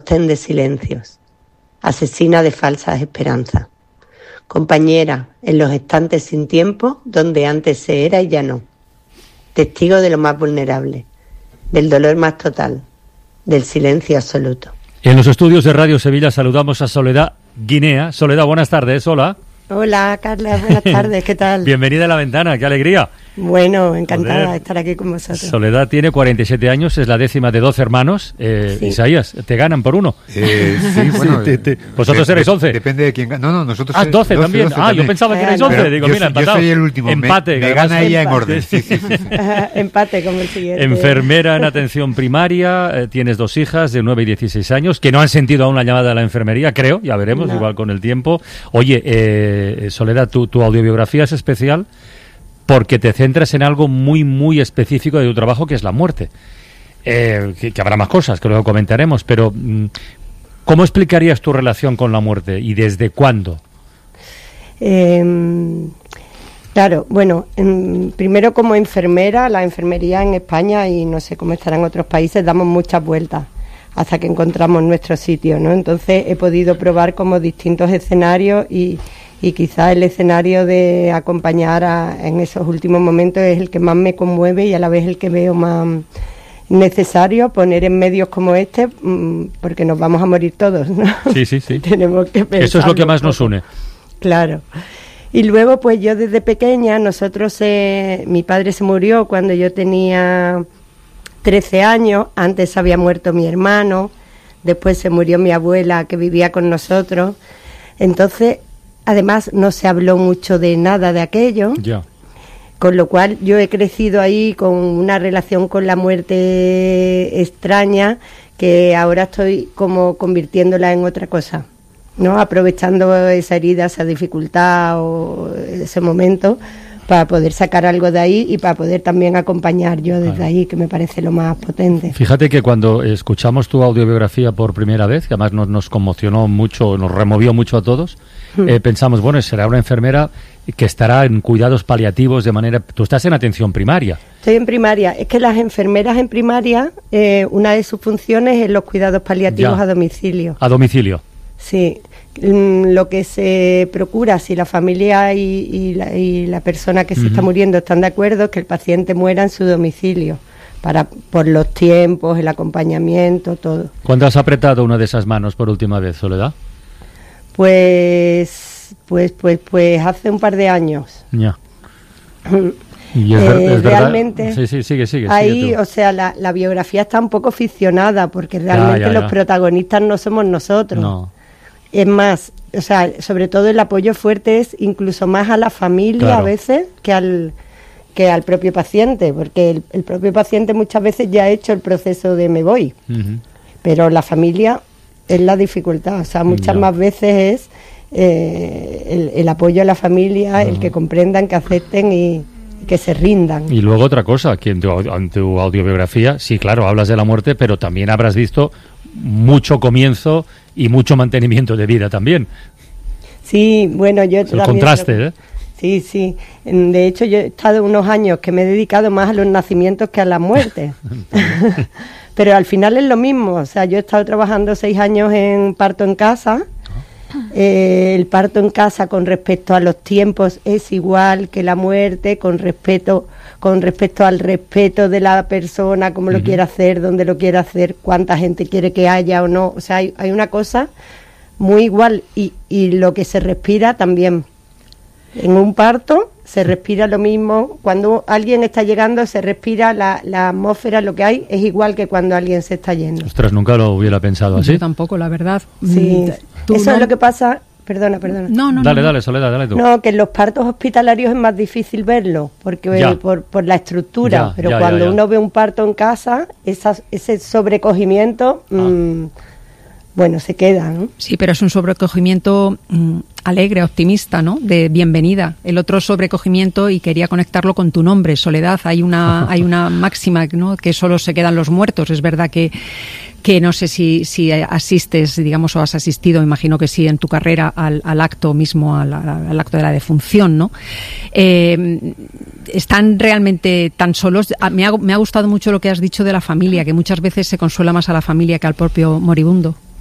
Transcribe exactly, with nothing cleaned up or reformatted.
sostén de silencios, asesina de falsas esperanzas, compañera en los estantes sin tiempo donde antes se era y ya no, testigo de lo más vulnerable, del dolor más total, del silencio absoluto. En los estudios de Radio Sevilla saludamos a Soledad Guinea. Soledad, buenas tardes, hola. Hola, Carla, buenas tardes, ¿qué tal? Bienvenida a La Ventana, qué alegría. Bueno, encantada Joder. de estar aquí con vosotros. Soledad tiene cuarenta y siete años, es la décima de doce hermanos. Eh, Sí. Isaías, te ganan por uno. Eh, sí, bueno, Sí, te- te- eh, vosotros de- erais once. Depende de quién gana. No, no, nosotros Ah, sois doce también. doce Ah, yo también. pensaba que erais Pero once. Digo, yo, mira, soy- yo empatados. soy el último. Empate. Me, me además. gana ella en empate. orden. Sí, sí, sí, sí. Empate como el siguiente. Enfermera en atención primaria, eh, tienes dos hijas de nueve y dieciséis años que no han sentido aún la llamada a la enfermería, creo, ya veremos, No. igual con el tiempo. Oye, eh, Soledad, tu, tu audiobiografía es especial porque te centras en algo muy, muy específico de tu trabajo, que es la muerte. Eh, que, que habrá más cosas, que luego comentaremos, pero mm, ¿cómo explicarías tu relación con la muerte y desde cuándo? Eh, claro, bueno, en- primero como enfermera, la enfermería en España y no sé cómo estará en otros países, damos muchas vueltas hasta que encontramos nuestro sitio, ¿no? Entonces he podido probar como distintos escenarios y, y quizás el escenario de acompañar a- en esos últimos momentos es el que más me conmueve y a la vez el que veo más necesario poner en medios como este, mm, porque nos vamos a morir todos, ¿no? Sí, sí, sí. Tenemos que pensarlo Eso es lo que más un nos poco. une. Claro. Y luego, pues yo desde pequeña, nosotros, eh, mi padre se murió cuando yo tenía trece años, antes había muerto mi hermano, después se murió mi abuela que vivía con nosotros. Entonces, además, no se habló mucho de nada de aquello. Ya. Con lo cual yo he crecido ahí con una relación con la muerte extraña que ahora estoy como convirtiéndola en otra cosa, ¿no? Aprovechando esa herida, esa dificultad o ese momento para poder sacar algo de ahí y para poder también acompañar yo desde Claro. ahí, que me parece lo más potente. Fíjate que cuando escuchamos tu audiobiografía por primera vez, que además nos, nos conmocionó mucho, nos removió mucho a todos, Hmm. eh, pensamos, bueno, será una enfermera que estará en cuidados paliativos de manera... Tú estás en atención primaria. Estoy en primaria. Es que las enfermeras en primaria, eh, una de sus funciones es los cuidados paliativos Ya. a domicilio. A domicilio. Sí, mm, lo que se procura, si la familia y, y, la, y la persona que se está Ujú. muriendo están de acuerdo, es que el paciente muera en su domicilio, para por los tiempos, el acompañamiento, todo. ¿Cuándo has apretado una de esas manos por última vez, Soledad? Pues, pues, pues, pues hace un par de años. Ya. Y es, Eh, ver- es verdad- realmente, Sí, sí, sigue, sigue. Ahí, sigue tú. o sea, la, la biografía está un poco ficcionada, porque realmente ya, los ya. protagonistas no somos nosotros. No. Es más, o sea, sobre todo el apoyo fuerte es incluso más a la familia Claro. a veces que al que al propio paciente, porque el, el propio paciente muchas veces ya ha hecho el proceso de me voy, Ujú. pero la familia es la dificultad, o sea, muchas Ya. más veces es eh, el, el apoyo a la familia, el que comprendan, que acepten y que se rindan. Y luego otra cosa, que en tu, au- en tu audiobiografía, sí, claro, hablas de la muerte, pero también habrás visto mucho comienzo y mucho mantenimiento de vida también. Sí, bueno, yo El también contraste, creo- ¿eh? Sí, sí. En- De hecho, yo he estado unos años que me he dedicado más a los nacimientos que a las muertes. Pero al final es lo mismo. O sea, yo he estado trabajando seis años en parto en casa. Eh, el parto en casa con respecto a los tiempos es igual que la muerte, con respeto, con respecto al respeto de la persona, cómo lo Ujú. quiere hacer, dónde lo quiere hacer, cuánta gente quiere que haya o no. O sea, hay, hay una cosa muy igual y, y lo que se respira también. En un parto se respira lo mismo. Cuando alguien está llegando se respira la, la atmósfera, lo que hay es igual que cuando alguien se está yendo. Ostras, nunca lo hubiera pensado así. Yo tampoco, la verdad. Sí, Mm, tú eso no- es lo que pasa. Perdona, perdona. No, no, Dale, no. dale, Soledad, dale tú. No, que en los partos hospitalarios es más difícil verlo, porque Ya. eh, por, por la estructura, Ya, pero ya, ya, cuando ya. uno ve un parto en casa, esas, ese sobrecogimiento, Ah. mm, bueno, se queda, ¿no? Sí, pero es un sobrecogimiento mm, alegre, optimista, ¿no? De bienvenida. El otro sobrecogimiento, y quería conectarlo con tu nombre, Soledad. Hay una hay una máxima, ¿no? Que solo se quedan los muertos. Es verdad que que no sé si, si asistes, digamos, o has asistido, imagino que sí, en tu carrera al, al acto mismo, al, al acto de la defunción, ¿no? Eh, están realmente tan solos. Ah, Me ha, me ha gustado mucho lo que has dicho de la familia, que muchas veces se consuela más a la familia que al propio moribundo.